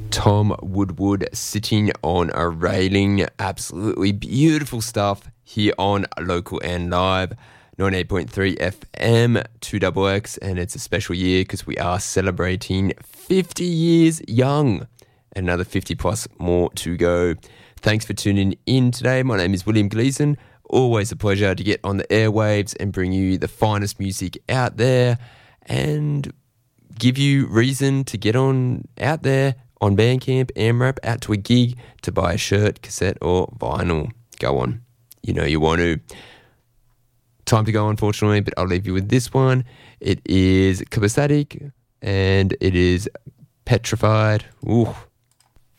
Tom Woodward sitting on a railing. Absolutely beautiful stuff here on Local and Live. 98.3 FM, 2XX, and it's a special year because we are celebrating 50 years young. Another 50 plus more to go. Thanks for tuning in today. My name is William Gleason. Always a pleasure to get on the airwaves and bring you the finest music out there and give you reason to get on out there on Bandcamp, AMRAP, out to a gig to buy a shirt, cassette or vinyl. Go on. You know you want to. Time to go, unfortunately, but I'll leave you with this one. It is Copacetic and it is Petrified. Ooh.